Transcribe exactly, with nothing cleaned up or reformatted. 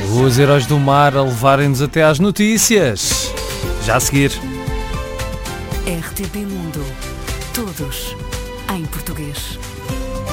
Os heróis do mar a levarem-nos até às notícias. Já a seguir. R T P Mundo. Todos em português.